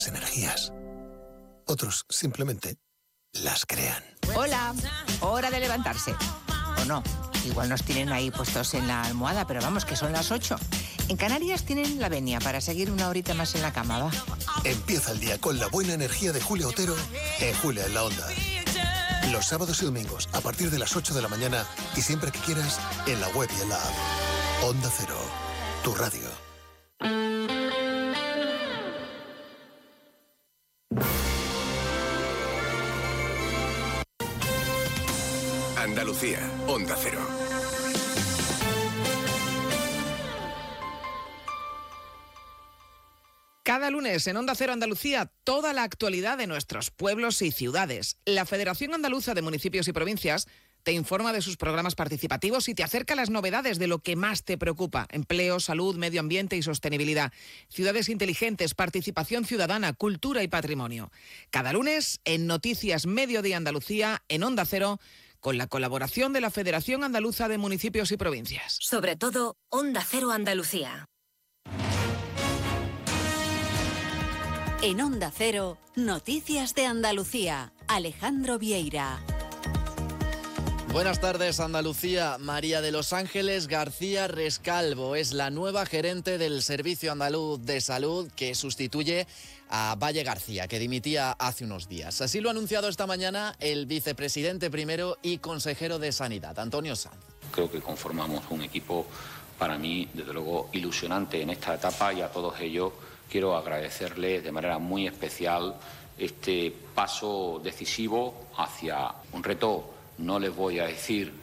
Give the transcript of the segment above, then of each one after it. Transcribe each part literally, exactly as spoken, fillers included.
energías. Otros simplemente las crean. Hola, hora de levantarse. O no, igual nos tienen ahí puestos en la almohada, pero vamos, que son las ocho. En Canarias tienen la venia para seguir una horita más en la cama, va. Empieza el día con la buena energía de Julia Otero en Julia en la Onda. Los sábados y domingos a partir de las ocho de la mañana y siempre que quieras en la web y en la app. Onda Cero, tu radio. Andalucía, Onda Cero. Cada lunes en Onda Cero Andalucía, toda la actualidad de nuestros pueblos y ciudades. La Federación Andaluza de Municipios y Provincias te informa de sus programas participativos y te acerca las novedades de lo que más te preocupa: empleo, salud, medio ambiente y sostenibilidad, ciudades inteligentes, participación ciudadana, cultura y patrimonio. Cada lunes en Noticias Mediodía Andalucía, en Onda Cero, con la colaboración de la Federación Andaluza de Municipios y Provincias. Sobre todo, Onda Cero Andalucía. En Onda Cero, Noticias de Andalucía. Alejandro Vieira. Buenas tardes, Andalucía. María de los Ángeles García Rescalvo es la nueva gerente del Servicio Andaluz de Salud, que sustituye a Valle García, que dimitía hace unos días. Así lo ha anunciado esta mañana el vicepresidente primero y consejero de Sanidad, Antonio Sanz. Creo que conformamos un equipo, para mí, desde luego, ilusionante en esta etapa, y a todos ellos quiero agradecerles de manera muy especial este paso decisivo hacia un reto. No les voy a decir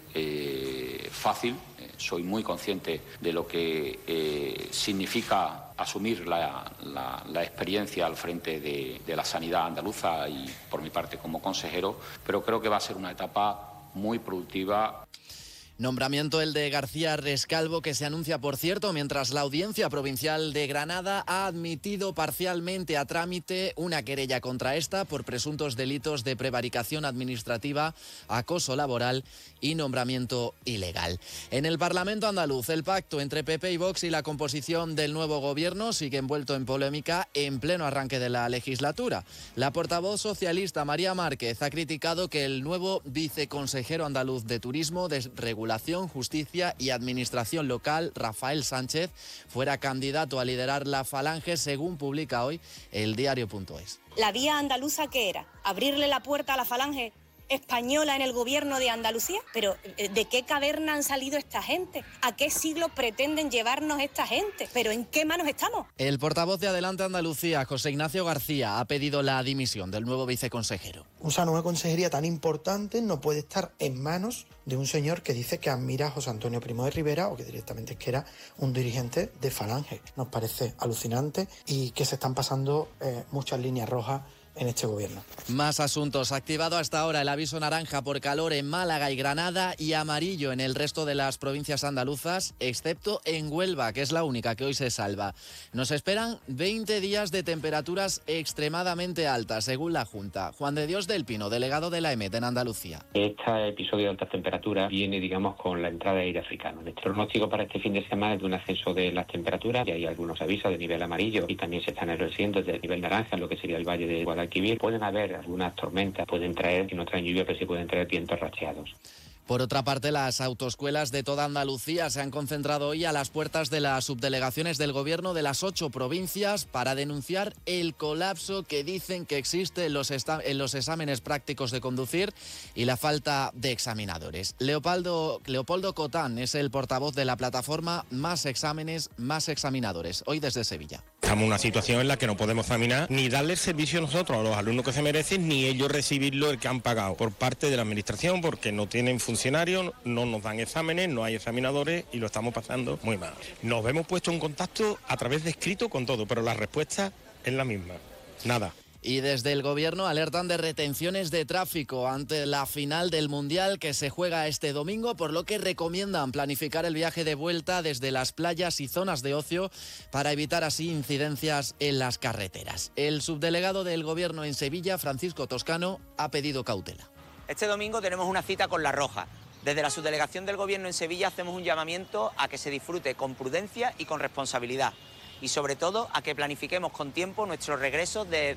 eh, fácil, eh, soy muy consciente de lo que eh, significa asumir la, la, la experiencia al frente de, de la sanidad andaluza y por mi parte como consejero, pero creo que va a ser una etapa muy productiva. Nombramiento el de García Rescalvo, que se anuncia, por cierto, mientras la Audiencia Provincial de Granada ha admitido parcialmente a trámite una querella contra esta por presuntos delitos de prevaricación administrativa, acoso laboral y nombramiento ilegal. En el Parlamento andaluz, el pacto entre P P y Vox y la composición del nuevo gobierno sigue envuelto en polémica en pleno arranque de la legislatura. La portavoz socialista María Márquez ha criticado que el nuevo viceconsejero andaluz de Turismo, de Regulación, Justicia y Administración Local, Rafael Sánchez, fuera candidato a liderar la Falange, según publica hoy el diario punto es. ¿La vía andaluza qué era? ¿Abrirle la puerta a la Falange española en el gobierno de Andalucía? Pero ¿de qué caverna han salido esta gente? ¿A qué siglo pretenden llevarnos esta gente? ¿Pero en qué manos estamos? El portavoz de Adelante Andalucía, José Ignacio García, ha pedido la dimisión del nuevo viceconsejero. O sea, una consejería tan importante no puede estar en manos de un señor que dice que admira a José Antonio Primo de Rivera, o que directamente es que era un dirigente de Falange. Nos parece alucinante y que se están pasando eh, muchas líneas rojas en este gobierno. Más asuntos. Activado hasta ahora el aviso naranja por calor en Málaga y Granada y amarillo en el resto de las provincias andaluzas, excepto en Huelva, que es la única que hoy se salva. Nos esperan veinte días de temperaturas extremadamente altas, según la Junta. Juan de Dios del Pino, delegado de la E M E T en Andalucía. Este episodio de altas temperaturas viene, digamos, con la entrada de aire africano. El pronóstico para este fin de semana es de un ascenso de las temperaturas, y hay algunos avisos de nivel amarillo, y también se están reduciendo de nivel naranja en lo que sería el valle de Guadalquivir. Pueden haber algunas tormentas, pueden traer, que no traen lluvia, pero sí pueden traer vientos racheados. Por otra parte, las autoescuelas de toda Andalucía se han concentrado hoy a las puertas de las subdelegaciones del gobierno de las ocho provincias para denunciar el colapso que dicen que existe en los, en los exámenes prácticos de conducir y la falta de examinadores. Leopoldo, Leopoldo Cotán es el portavoz de la plataforma Más Exámenes, Más Examinadores, hoy desde Sevilla. Estamos en una situación en la que no podemos examinar ni darle el servicio nosotros a los alumnos que se merecen, ni ellos recibirlo el que han pagado por parte de la administración, porque no tienen funcionarios, no nos dan exámenes, no hay examinadores y lo estamos pasando muy mal. Nos hemos puesto en contacto a través de escrito con todo, pero la respuesta es la misma, nada. Y desde el gobierno alertan de retenciones de tráfico ante la final del Mundial que se juega este domingo, por lo que recomiendan planificar el viaje de vuelta desde las playas y zonas de ocio para evitar así incidencias en las carreteras. El subdelegado del gobierno en Sevilla, Francisco Toscano, ha pedido cautela. Este domingo tenemos una cita con La Roja. Desde la subdelegación del gobierno en Sevilla hacemos un llamamiento a que se disfrute con prudencia y con responsabilidad. y sobre todo a que planifiquemos con tiempo nuestro regreso de